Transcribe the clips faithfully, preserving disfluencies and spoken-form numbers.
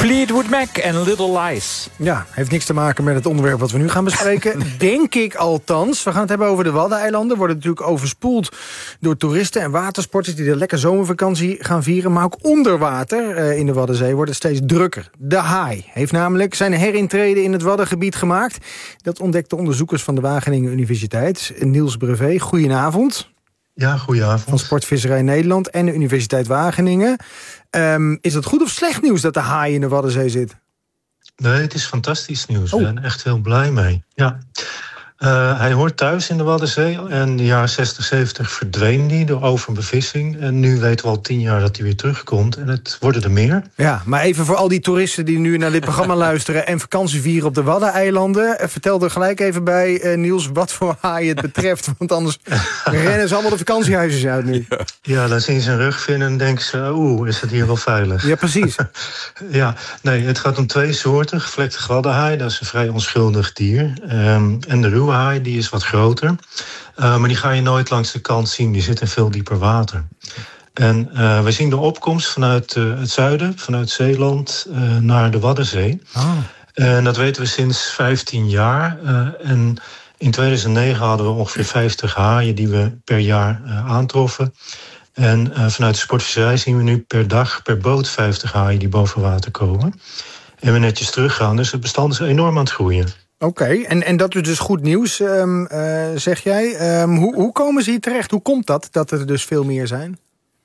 Fleetwood Mac en Little Lies. Ja, heeft niks te maken met het onderwerp wat we nu gaan bespreken. Denk ik althans. We gaan het hebben over de Waddeneilanden. Worden natuurlijk overspoeld door toeristen en watersporters die de lekker zomervakantie gaan vieren. Maar ook onder water uh, in de Waddenzee wordt het steeds drukker. De haai heeft namelijk zijn herintrede in het Waddengebied gemaakt. Dat ontdekten onderzoekers van de Wageningen Universiteit. Niels Brevet, goedenavond. Ja, goedenavond. Van Sportvisserij Nederland en de Universiteit Wageningen. Um, is het goed of slecht nieuws dat de haai in de Waddenzee zit? Nee, het is fantastisch nieuws. Oh. We zijn er echt heel blij mee. Ja. Uh, hij hoort thuis in de Waddenzee. En in de jaren zestig, zeventig verdween die door overbevissing. En nu weten we al tien jaar dat hij weer terugkomt. En het worden er meer. Ja, maar even voor al die toeristen die nu naar dit programma luisteren en vakantie vieren op de Waddeneilanden. Vertel er gelijk even bij, uh, Niels, wat voor haai het betreft. Want anders rennen ze allemaal de vakantiehuizen uit nu. Ja, dan zien ze een rugvin en denken ze, oeh, is het hier wel veilig? Ja, precies. Ja, nee, het gaat om twee soorten. Gevlekte gladdehaai, dat is een vrij onschuldig dier. Um, en de ruwe haai, die is wat groter. Uh, maar die ga je nooit langs de kant zien. Die zit in veel dieper water. En uh, wij zien de opkomst vanuit uh, het zuiden, vanuit Zeeland, uh, naar de Waddenzee. Oh. En dat weten we sinds vijftien jaar. Uh, en in tweeduizend negen hadden we ongeveer vijftig haaien die we per jaar uh, aantroffen. En uh, vanuit de sportvisserij zien we nu per dag, per boot, vijftig haaien die boven water komen. En we netjes teruggaan. Dus het bestand is enorm aan het groeien. Oké, okay. en, en dat is dus goed nieuws, um, uh, zeg jij. Um, hoe, hoe komen ze hier terecht? Hoe komt dat, dat er dus veel meer zijn?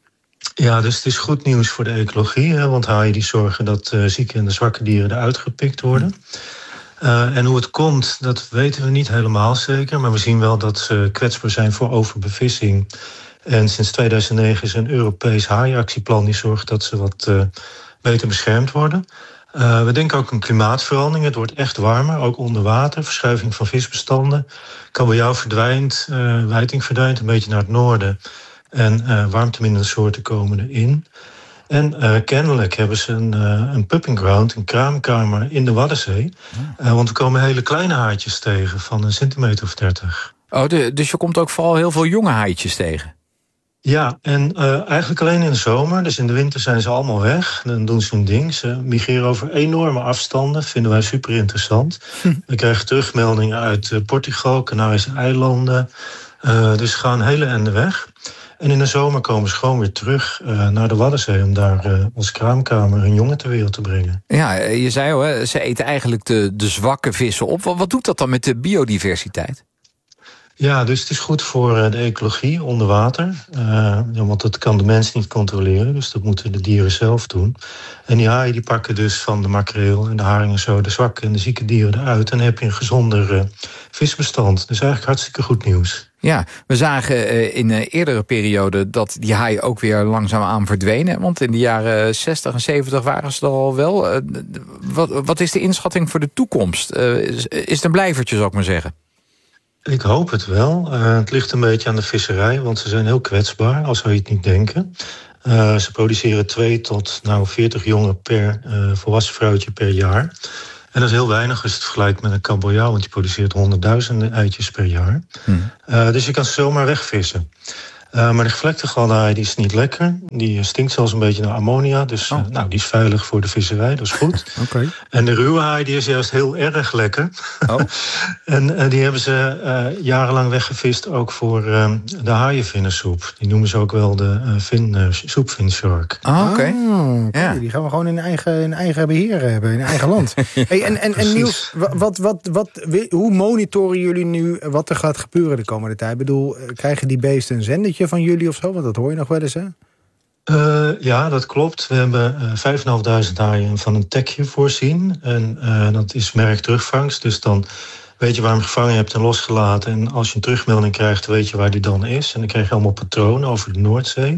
Ja, dus het is goed nieuws voor de ecologie. Hè, want haaien die zorgen dat uh, zieke en de zwakke dieren eruit gepikt worden. Uh, en hoe het komt, dat weten we niet helemaal zeker. Maar we zien wel dat ze kwetsbaar zijn voor overbevissing. En sinds tweeduizend negen is een Europees haaienactieplan die zorgt dat ze wat uh, beter beschermd worden. Uh, we denken ook aan klimaatverandering. Het wordt echt warmer, ook onder water. Verschuiving van visbestanden. Kabeljauw verdwijnt, uh, wijting verdwijnt een beetje naar het noorden. En uh, warmtemindende soorten komen erin. En uh, kennelijk hebben ze een, uh, een pupping ground, een kraamkamer in de Waddenzee. Uh, want we komen hele kleine haartjes tegen van een centimeter of dertig. Oh, de, dus je komt ook vooral heel veel jonge haaitjes tegen? Ja, en uh, eigenlijk alleen in de zomer. Dus in de winter zijn ze allemaal weg. Dan doen ze hun ding. Ze migreren over enorme afstanden. Vinden wij super interessant. Hm. We krijgen terugmeldingen uit uh, Portugal, Canarische eilanden. Uh, dus ze gaan hele ende weg. En in de zomer komen ze gewoon weer terug uh, naar de Waddenzee... om daar uh, als kraamkamer hun jongen ter wereld te brengen. Ja, je zei al, hè, ze eten eigenlijk de, de zwakke vissen op. Wat, wat doet dat dan met de biodiversiteit? Ja, dus het is goed voor de ecologie onder water. Uh, want dat kan de mens niet controleren. Dus dat moeten de dieren zelf doen. En die haaien die pakken dus van de makreel en de haring en zo... de zwakke en de zieke dieren eruit. En dan heb je een gezonder uh, visbestand. Dus eigenlijk hartstikke goed nieuws. Ja, we zagen uh, in een eerdere periode dat die haaien ook weer langzaamaan verdwenen. Want in de jaren zestig en zeventig waren ze er al wel. Uh, wat, wat is de inschatting voor de toekomst? Uh, is, is het een blijvertje, zou ik maar zeggen? Ik hoop het wel. Uh, het ligt een beetje aan de visserij, want ze zijn heel kwetsbaar, al zou je het niet denken. Uh, ze produceren twee tot nou, veertig jongen per uh, volwassen vrouwtje per jaar. En dat is heel weinig als je het vergelijkt met een kabeljauw, want die produceert honderdduizenden eitjes per jaar. Hmm. Uh, dus je kan ze zomaar wegvissen. Uh, maar de gevlekte gladdehaai die is niet lekker. Die stinkt zelfs een beetje naar ammonia. Dus oh. uh, nou, die is veilig voor de visserij, dat is goed. Okay. En de ruwe haai die is juist heel erg lekker. Oh. en uh, die hebben ze uh, jarenlang weggevist ook voor uh, de haaienvinnensoep. Die noemen ze ook wel de uh, fin, uh, soepvinshark. Ah, oké. Okay. Oh, okay. Ja. Die gaan we gewoon in eigen, in eigen beheer hebben, in eigen land. Hey, en, en, en Niels, wat, wat, wat, hoe monitoren jullie nu wat er gaat gebeuren de komende tijd? Ik bedoel, krijgen die beesten een zendetje van jullie of zo? Want dat hoor je nog wel eens, hè? Uh, ja, dat klopt. We hebben uh, vijf en vijfduizend haaien van een tagje voorzien. En uh, dat is merk terugvangst. Dus dan weet je waar je hem gevangen hebt en losgelaten. En als je een terugmelding krijgt, weet je waar die dan is. En dan krijg je allemaal patronen over de Noordzee.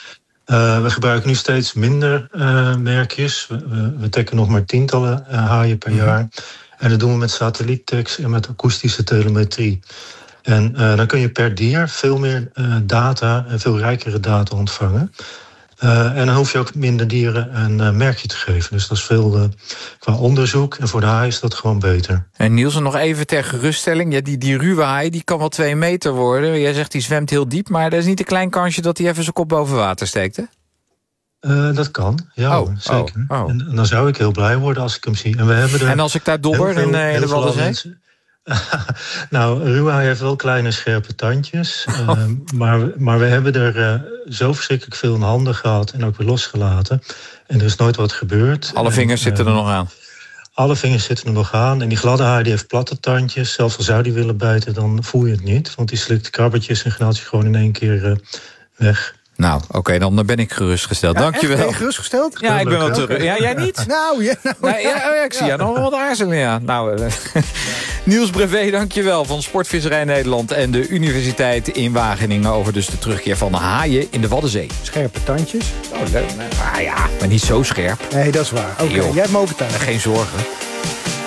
Uh, we gebruiken nu steeds minder uh, merkjes. We, we, we taggen nog maar tientallen uh, haaien per mm-hmm. jaar. En dat doen we met satelliettags en met akoestische telemetrie. En uh, dan kun je per dier veel meer uh, data en veel rijkere data ontvangen. Uh, en dan hoef je ook minder dieren een uh, merkje te geven. Dus dat is veel uh, qua onderzoek. En voor de haai is dat gewoon beter. En Niels, nog even ter geruststelling. Ja, die, die ruwe haai die kan wel twee meter worden. Jij zegt die zwemt heel diep. Maar er is niet een klein kansje dat hij even zijn kop boven water steekt, hè? Uh, dat kan, ja, oh, zeker. Oh, oh. En, en dan zou ik heel blij worden als ik hem zie. En, we hebben er en als ik daar dobber in, uh, in de Waddenzee? Nou, Ruwa heeft wel kleine scherpe tandjes. Oh. Uh, maar, maar we hebben er uh, zo verschrikkelijk veel in handen gehad en ook weer losgelaten. En er is nooit wat gebeurd. Alle vingers en, zitten uh, er nog aan? Alle vingers zitten er nog aan. En die gladde haai die heeft platte tandjes. Zelfs al zou die willen bijten, dan voel je het niet. Want die slikt krabbertjes en gnaaltjes gewoon in één keer uh, weg. Nou, oké, okay, dan ben ik gerustgesteld. Ja, Dank je wel. Ben je gerustgesteld? Ja, ik ben wel terug. Ja, jij niet? Nou, ja, nou, nou ja. ja, ik zie ja. nog wel wat aarzelen, ja. Nou, uh, Niels Brevet, dank je wel, van Sportvisserij Nederland en de Universiteit in Wageningen over dus de terugkeer van de haaien in de Waddenzee. Scherpe tandjes. Oh, leuk. Ah ja, maar niet zo scherp. Nee, dat is waar. Oké, okay, jij hebt me overtuigd. Geen zorgen.